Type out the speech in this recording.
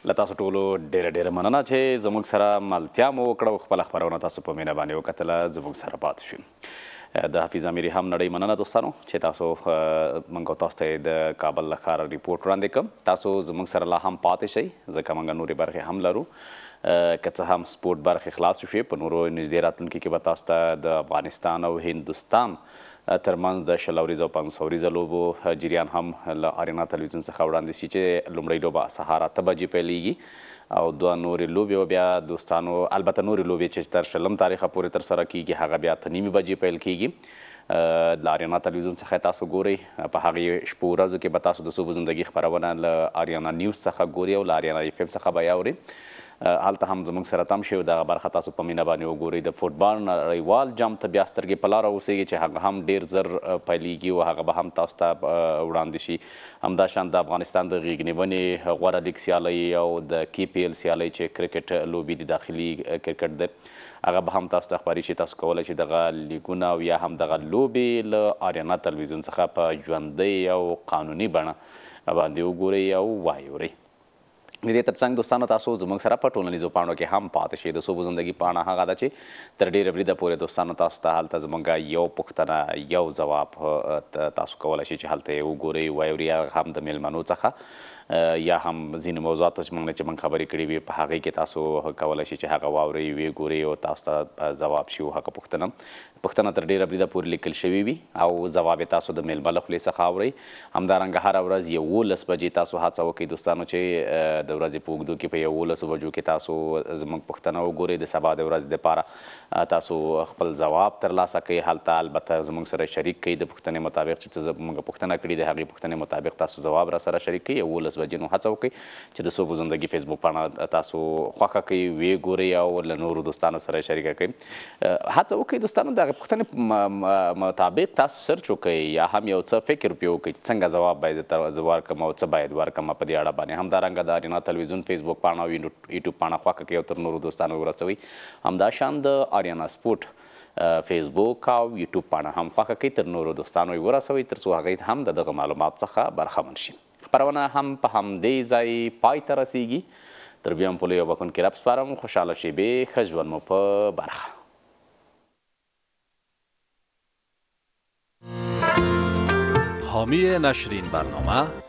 له تاسو ټولو ډېره مننه چې زموږ سره ملتیا مو وکړه او خپله خپرونه تاسو په مینه باندې وکتله زموږ سره پاتې شئ. د حفیظ امیري هم نړۍ مننه دوستانو چې تاسو موږ تاسو ته د کابل له ښاره ریپورټ وړاندې کړم. تاسو زموږ سره لا هم پاتې شئ ځکه موږ نورې برخې هم لرو. که څه هم سپورټ برخې خلاص شوې په نورو نږدې راتلونکي کې به تاسو ته د افغانستان او هندوستان ترمنځ د 100 اوریزو او 500 اوریزو لوبو جریان هم له آریانا تلویزیون څخه وړاندې شي چې لومړۍ لوبه سهار 8 بجې پیلیږي او دوه نورې لوبې او بیا دوستانو البته نورې لوبې چې تر 20 تاریخه پورې ترسره کیږي هغه بیا 8:30 بجې پیل کیږي. د آریانا تلویزیون څخه تاسو ګورئ په هغې شپو ورځو کې به تاسو د صبح زندگی خپرونه له آریانا نیوز څخه ګورئ او له آریانا FM څخه به یې اورئ. هلته هم زموږ سره تم شي او دغه برخه تاسو په مینه باندې وګورئ. د فوټبال نړیوال جام ته بیا سترګې په لاره اوسیږي چې هغه هم ډېر زر پیلیږي او هغه به هم تاسو ته وړاندې شي. همداشان د افغانستان د غیږ نیونې غوره لیګ سیالۍ او د KPL سیالۍ چې کرکټ لوبې د داخلي کرکټ دی هغه به هم تاسو ته ښکاري چې تاسو کولی شئ دغه لیګونه او یا هم دغه لوبې له آریانا تلویزیون څخه په ژوندۍ او قانوني بڼه باندې وګورئ او وایورئ. د دې ترڅنګ دوستانو تاسو زموږ سره په ټولنیزو پاڼو کې هم پاتې شئ. د صبح زندگی پاڼه هغه ده چې تر ډېره بریده پورې دوستانو تاسو ته هلته زموږ یو پوښتنه یو ځواب تاسو کولی شئ چې هلته یې وګورئ وایورئ هغه هم د میلمنو څخه یا هم ځینې موضوعاتو چې موږ خبرې کړې وي په هغې کې تاسو کولی شئ چې هغه واورئ ویې ګورئ او تاسو ته ځواب شي هغه پوښتنه تر ډېره بریده پورې لیکل شوي وي او ځواب یې تاسو د میلمه له خولې څخه اورئ. همدارنګه هره ورځ 11 بجې تاسو هڅه وکړئ دوستانو چې د ورځې په اوږدو کې په 11 بجو کې تاسو زموږ پوښتنه وګورئ. د سبا د ورځې دپاره تاسو خپل ځواب ترلاسه کوئ. هلته البته زموږ سره شریک کوئ د پوښتنې مطابق چې موږ پوښتنه کړې د هغې پوښتنې مطابق تاسو ځواب را سره شریک کوئ. 11 بجې نو هڅه وکړئ چې د صبح زندگی فیسبوک پاڼه تاسو خوښه کوئ ویې ګورئ او له نورو دوستانو سره شریکه کوئ. هڅه وکړئ دوستانو د هغې پوښتنې مطابق تاسو سرچ وکړئ یا هم یو څه فکر پرې وکړئ څنګه ځواب باید ورکړم او څه باید ورکړم په دې اړه باندې. همدارنګه د آریانا تلویزیون فیسبوک پاڼه او یوټیوب پاڼه خوښه کړئ او تر نورو دوستانو ورسوئ. همداشان د آریانا سپورټ فیسبوک او یوټیوب پاڼه هم خوښه کړئ تر نورو دوستانو یې ورسوئ تر څو هغوی هم د دغه معلومات څخه برخمن شي. خپرونه هم په همدې ځای پای ته رسیږي. تر بیا هم په لویو بخښونکي رب سپارم. خوشحاله شیبې ښه ژوند مو په برخه. حامی نشر این برنامه